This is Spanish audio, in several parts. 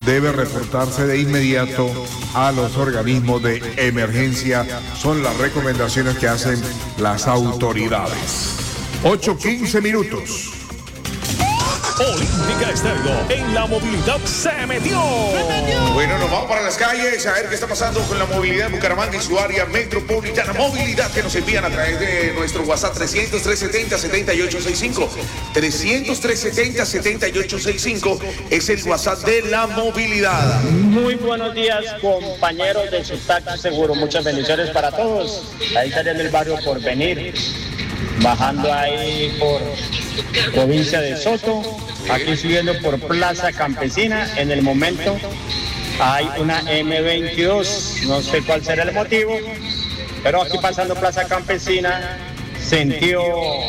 debe reportarse de inmediato a los organismos de emergencia. Son las recomendaciones que hacen las autoridades. 8:15 minutos. Olímpica Estéreo en la movilidad se metió. Bueno, nos vamos para las calles a ver qué está pasando con la movilidad en Bucaramanga y su área metropolitana. Movilidad que nos envían a través de nuestro WhatsApp 300-370-7865. 300-370-7865 es el WhatsApp de la movilidad. Muy buenos días, compañeros de su taxi seguro. Muchas bendiciones para todos. Ahí saliendo el barrio Porvenir, bajando ahí por provincia de Soto, aquí subiendo por Plaza Campesina. En el momento hay una M22, no sé cuál será el motivo, pero aquí pasando Plaza Campesina, sentido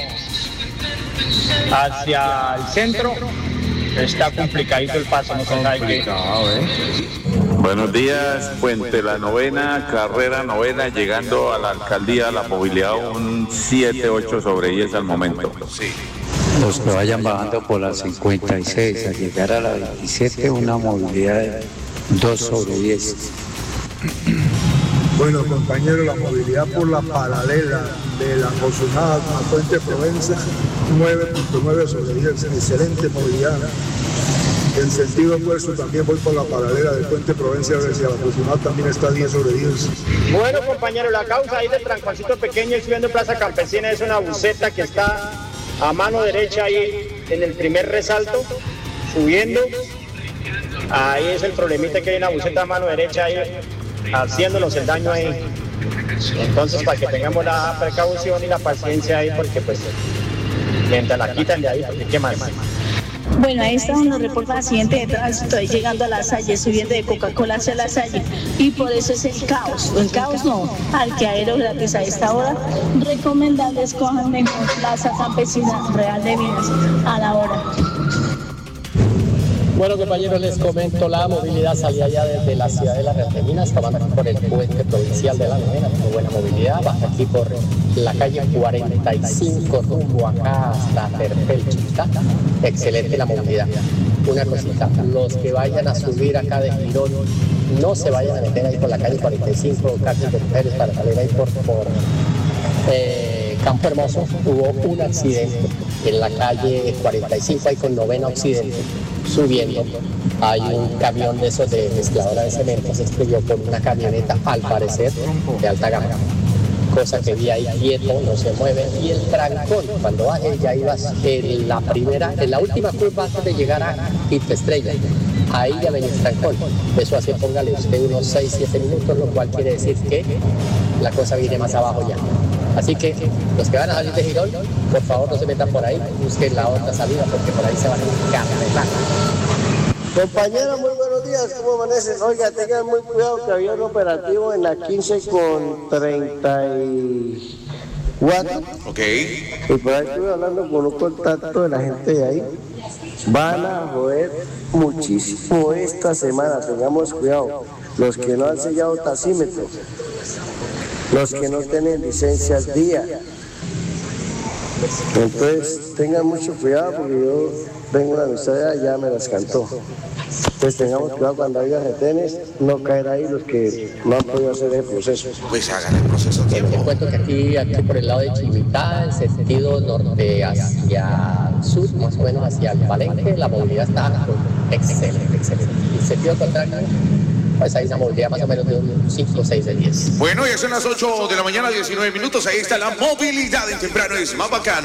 hacia el centro, está complicadito el paso, no se sabe qué. Buenos días, Puente La Novena, carrera novena, llegando a la alcaldía, la movilidad un 7-8 sobre 10 al momento. Sí. Los que vayan bajando por la 56 a llegar a la 27, una movilidad de 2 sobre 10. Bueno, compañeros, la movilidad por la paralela de la Cosunada a Puente Provenza, 9.9 sobre 10, excelente movilidad. En sentido opuesto también voy por la paralela de Puente Provenza hacia la Cosunada, también está 10 sobre 10. Bueno, compañeros, la causa ahí del tranconcito pequeño y subiendo Plaza Campesina es una buceta que está a mano derecha ahí en el primer resalto, subiendo. Ahí es el problemita, que hay una buceta a mano derecha ahí haciéndonos el daño ahí. Entonces, para que tengamos la precaución y la paciencia ahí, porque pues mientras la quitan de ahí, porque qué más. Bueno, ahí está, nos reporta accidente de tránsito, ahí llegando a La Salle, subiendo de Coca-Cola hacia La Salle, y por eso es el caos no, parqueadero gratis a esta hora. Recomendarles cojan mejor Plaza Campesina Real de Minas a la hora. Bueno, compañeros, les comento, la movilidad salía ya desde la ciudad de La Real de Minas, tomando aquí por el puente provincial de La Novena, muy buena movilidad, baja aquí por la calle 45, rumbo acá hasta Terpel, Chita, excelente la movilidad. Una cosita, los que vayan a subir acá de Girón, no se vayan a meter ahí por la calle 45, Carlos de Pérez, para salir ahí por Campo Hermoso. Hubo un accidente en la calle 45, ahí con Novena Occidente, subiendo. Hay un camión de esos de mezcladora de cemento, se estrelló con una camioneta, al parecer, de alta gama. Cosa que vi ahí quieto, no se mueve. Y el trancón, cuando baje, ya ibas en la última curva antes de llegar a Quinta Estrella. Ahí ya venía el trancón. Eso hace, póngale usted unos 6-7 minutos, lo cual quiere decir que la cosa viene más abajo ya. Así que los que van a salir de Girón, por favor no se metan por ahí, busquen la otra salida porque por ahí se van a encarretar. Compañeros, muy buenos días, ¿cómo amanecen? Oiga, tengan muy cuidado que había un operativo en la 15 con 34. Ok. Y por ahí estuve hablando con un contacto de la gente de ahí. Van a joder muchísimo esta semana, tengamos cuidado. Los que no han sellado taxímetro, los que no tienen licencias día. Entonces tengan mucho cuidado porque yo tengo una amistad ya me las cantó. Entonces tengamos cuidado cuando haya retenes, no caer ahí los que no han podido hacer el proceso. Pues hagan el proceso a tiempo. Te cuento que aquí por el lado de Chimitá, en sentido norte hacia sur, más o menos hacia el Palenque, la movilidad está excelente. En sentido contrario, pues hay una movilidad más o menos de un 5 o 6 de 10. Bueno, ya son las 8 de la mañana, 19 minutos. Ahí está la movilidad en temprano, es más bacano.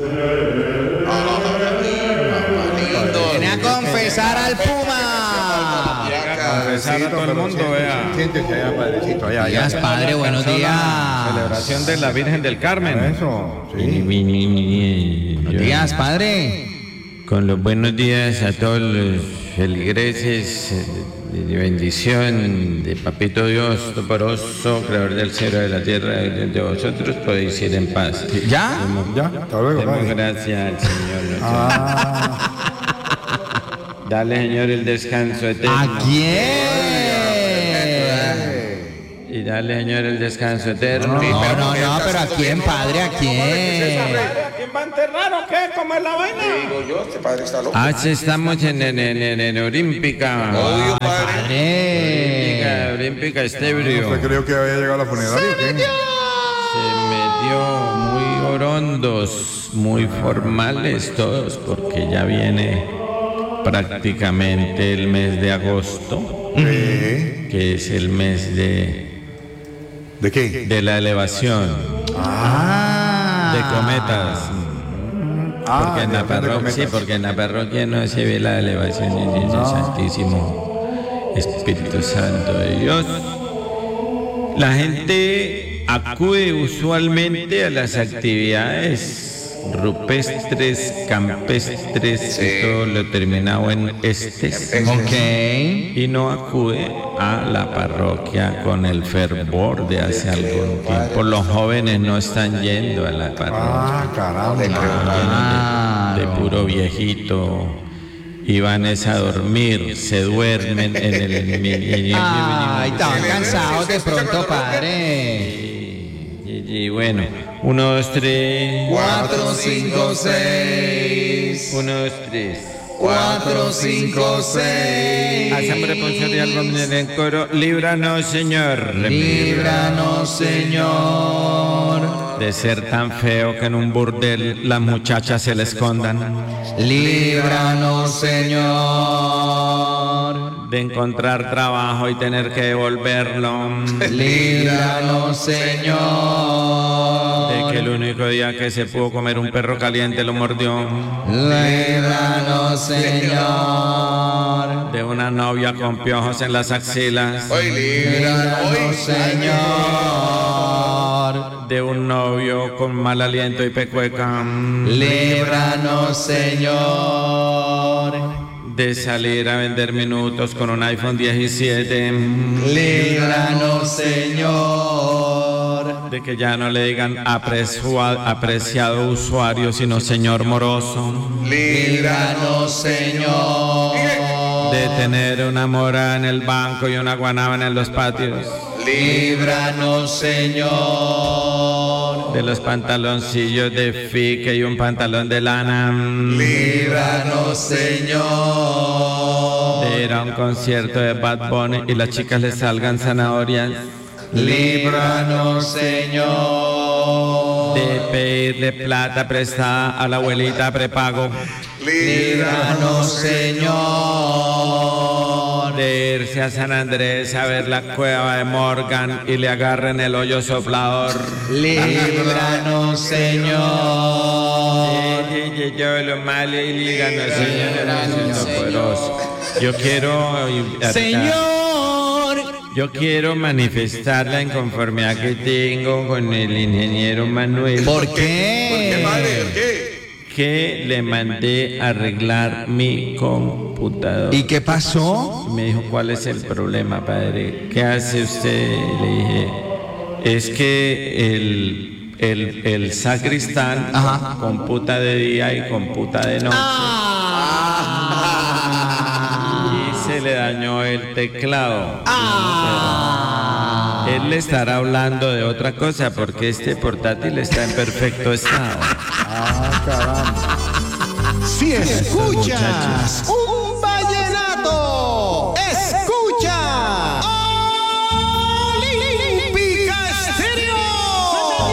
Viene a confesar al Puma. Confesar a todo el mundo, vea. Siéntese allá, padrecito, allá. Buenos días, padre, buenos días. Celebración de la Virgen del Carmen. Eso, sí. Buenos días, padre. Con los buenos días a todos los feligreses de bendición de Papito Dios Toporoso, Creador del cielo y de la tierra, de vosotros podéis ir en paz. ¿Ya? Ya, hasta luego. Demos gracias al Señor. Dale, Señor, el descanso eterno. ¿A quién? Y dale, Señor, el descanso eterno. No, pero ¿a quién, padre? ¿A quién? ¿Quién va a enterrar o qué? ¿Cómo es la vaina? Digo yo, este padre está loco. Estamos en Olímpica. padre? Olímpica Estebrio. ¿Usted creyó que había llegado a la funeraria o qué? Se metió muy orondos, muy formales todos, porque ya viene prácticamente el mes de agosto, que es el mes de... ¿De qué? De la elevación. De cometas. Porque en la parroquia, sí, porque en la parroquia no se ve la elevación del Santísimo Espíritu Santo de Dios. La gente acude usualmente a las actividades rupestres, campestres, y todo lo terminado en estes. Y no acude a la parroquia con el fervor de hace algún tiempo. Los jóvenes no están yendo a la parroquia. Caramba. De puro viejito. Y van a dormir, se duermen en el... Ay, estaban cansados de pronto, padre. Y bueno, 1, 2, 3, 4, 5, 6. 1, 2, 3, 4, 5, 6. Hacemos responsabilidad con el coro. Líbranos, Señor. Líbranos, Señor. De ser tan feo que en un burdel las muchachas se le escondan. Líbranos, Señor. De encontrar trabajo y tener que devolverlo. Líbranos, Señor. De que el único día que se pudo comer un perro caliente lo mordió. Líbranos, Señor. De una novia con piojos en las axilas. Líbranos, Señor. De un novio con mal aliento y pecueca. Líbranos, Señor. De salir a vender minutos con un iPhone 17. Líbranos, Señor. De que ya no le digan apreciado usuario, sino señor moroso. Líbranos, Señor. De tener una mora en el banco y una guanábana en los patios. Líbranos, Señor. De los pantaloncillos de fique y un pantalón de lana. Líbranos, Señor. De ir a un concierto de Bad Bunny y las chicas le salgan zanahorias. Líbranos, Señor. De pedirle plata prestada a la abuelita prepago. Líbranos, Señor. De irse a San Andrés a ver la cueva de Morgan y le agarren el hoyo soplador. Líbranos, Señor. Yo lo malo y líbranos, Señor. Yo quiero... Señor. Yo quiero manifestar la inconformidad que tengo con el ingeniero Manuel. ¿Por qué? ¿Por qué, padre? ¿Por qué? Que le mandé a arreglar mi computador. ¿Y qué pasó? Me dijo, ¿cuál es el problema, padre? ¿Qué hace usted? Le dije, es que el sacristán computa de día y computa de noche. Y se le dañó el teclado. Él le estará hablando de otra cosa porque este portátil está en perfecto estado. Caramba. Si escuchas